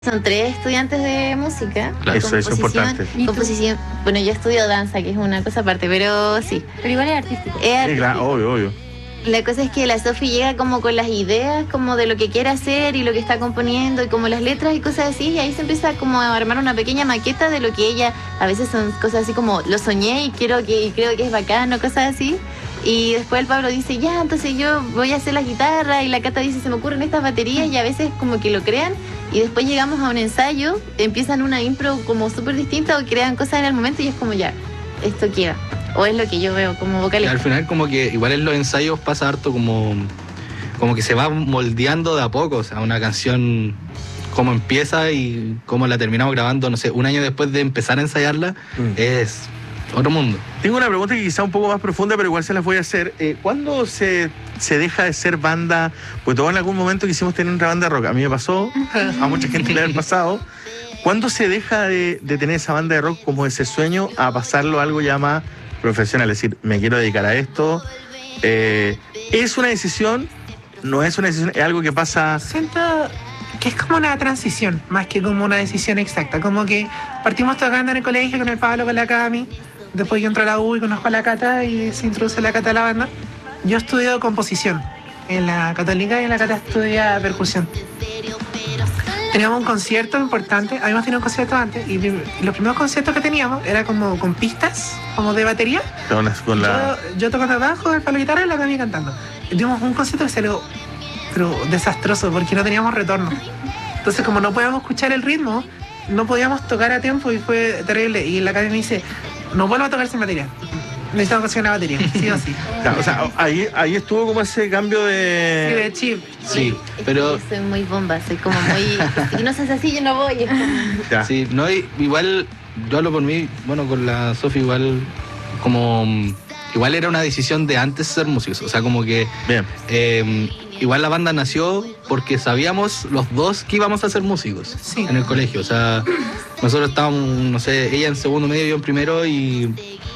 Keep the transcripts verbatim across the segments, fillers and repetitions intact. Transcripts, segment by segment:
Son tres estudiantes de música. Claro, eso es importante. Composición. Bueno, yo estudio danza, que es una cosa aparte, pero sí. Pero igual es artístico. Es artístico. Sí, claro, obvio, obvio. La cosa es que la Sofi llega como con las ideas, como de lo que quiere hacer y lo que está componiendo y como las letras y cosas así, y ahí se empieza como a armar una pequeña maqueta de lo que ella, a veces son cosas así como, lo soñé y quiero que y creo que es bacano, cosas así. Y después el Pablo dice, ya, entonces yo voy a hacer la guitarra, y la Cata dice, se me ocurren estas baterías, y a veces como que lo crean, y después llegamos a un ensayo, empiezan una impro como súper distinta o crean cosas en el momento y es como ya, esto queda. O es lo que yo veo como vocalista. Al final como que igual en los ensayos pasa harto como, como que se va moldeando de a poco, o sea, una canción como empieza y como la terminamos grabando, no sé, un año después de empezar a ensayarla, mm. es otro mundo. Tengo una pregunta que quizá un poco más profunda, pero igual se las voy a hacer. Eh, ¿Cuándo se, se deja de ser banda? Pues todos en algún momento quisimos tener una banda de rock. A mí me pasó, a mucha gente le ha pasado. ¿Cuándo se deja de, de tener esa banda de rock como ese sueño a pasarlo a algo ya más profesional? Es decir, me quiero dedicar a esto. Eh, ¿Es una decisión? ¿No es una decisión? ¿Es algo que pasa? Siento que es como una transición, más que como una decisión exacta. Como que partimos tocando en el colegio con el Pablo, con la Cami. Después yo entro a la U y conozco a la Cata y se introduce la Cata a la banda. Yo estudio composición en la Católica y en la Cata estudia percusión. Teníamos un concierto importante, habíamos tenido un concierto antes y los primeros conciertos que teníamos era como con pistas, como de batería. Con la, con la... Yo, yo tocando abajo, el Pablo guitarra y la Cami cantando. Y tuvimos un concierto que salió pero desastroso porque no teníamos retorno. Entonces como no podíamos escuchar el ritmo, no podíamos tocar a tiempo y fue terrible. Y la Cami me dice, no vuelvo a tocar sin batería. Necesitamos conseguir una batería, sí o sí. Claro, o sea, ahí, ahí estuvo como ese cambio de... Sí, de chip. Sí, es pero... que soy muy bomba, soy como muy... Si no seas así, yo no voy. Es como... Ya. Sí, no, igual, yo hablo por mí, bueno, con la Sofi igual, como... Igual era una decisión de antes ser músicos, o sea, como que... Bien. Eh, igual la banda nació porque sabíamos los dos que íbamos a ser músicos sí. en el colegio, o sea, nosotros estábamos, no sé, ella en segundo medio, yo en primero y...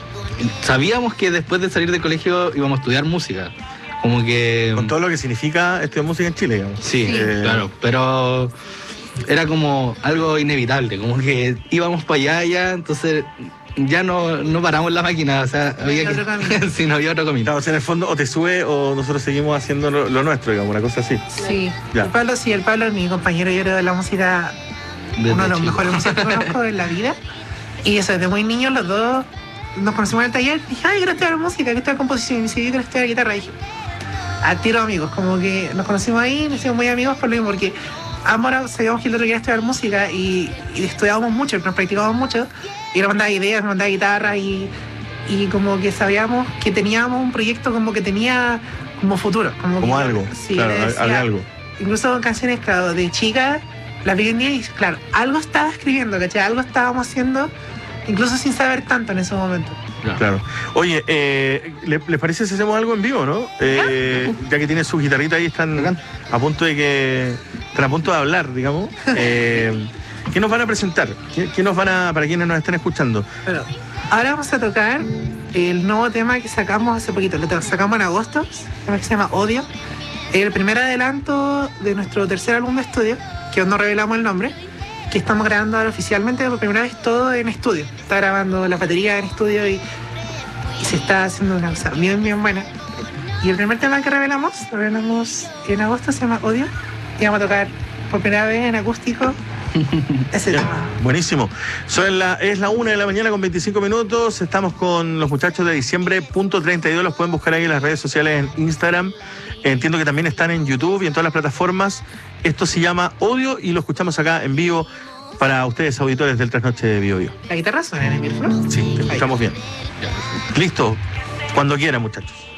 Sabíamos que después de salir del colegio íbamos a estudiar música. Como que... Con todo lo que significa estudiar música en Chile, digamos. Sí, sí. Eh... claro. Pero era como algo inevitable. Como que íbamos para allá ya, entonces ya no, no paramos la máquina. O sea, había que... sí, no había otro camino. Claro, o sea, en el fondo o te sube o nosotros seguimos haciendo lo, lo nuestro, digamos, una cosa así. Sí. Ya. El Pablo, sí, el Pablo es mi compañero, yo creo, de la música, desde uno de los chico. mejores músicos que conozco en la vida. Y eso, desde muy niños los dos... Nos conocimos en el taller, dije, ay, quiero estudiar música, quiero estudiar composición, y me dice, yo quiero estudiar guitarra, y dije, a tiro amigos, como que nos conocimos ahí, nos hicimos muy amigos por lo mismo, porque ambos sabíamos que el otro quería estudiar música y, y estudiábamos mucho, nos practicábamos mucho, y nos mandaba ideas, nos mandaba guitarra, y, y como que sabíamos que teníamos un proyecto como que tenía como futuro. Como, como que, algo, sí, claro, decía, había algo. Incluso canciones, claro, de chica, las vi en día y claro, algo estaba escribiendo, ¿cachai? Algo estábamos haciendo, incluso sin saber tanto en ese momento. Claro. claro. Oye, eh, ¿les le parece si hacemos algo en vivo, no? Eh, ya que tienen su guitarrita ahí, están a punto de que... Están a punto de hablar, digamos. Eh, ¿Qué nos van a presentar? ¿Qué, ¿Qué nos van a... para quienes nos están escuchando? Bueno, ahora vamos a tocar el nuevo tema que sacamos hace poquito. Lo sacamos en agosto, un tema que se llama Odio. El primer adelanto de nuestro tercer álbum de estudio, que aún no revelamos el nombre, que estamos grabando ahora oficialmente por primera vez todo en estudio. Está grabando la batería en estudio y, y se está haciendo una cosa bien, bien buena. Y el primer tema que revelamos, lo revelamos en agosto, se llama Odio. Y vamos a tocar por primera vez en acústico ese ya, tema. Buenísimo. Son la, es la una de la mañana con veinticinco minutos. Estamos con los muchachos de diciembre punto treinta y dos. Los pueden buscar ahí en las redes sociales, en Instagram. Entiendo que también están en YouTube y en todas las plataformas. Esto se llama Odio y lo escuchamos acá en vivo para ustedes, auditores del Trasnoche de Bio Bio. ¿La guitarra suena en el micrófono? Sí, te escuchamos bien. Listo. Cuando quieran, muchachos.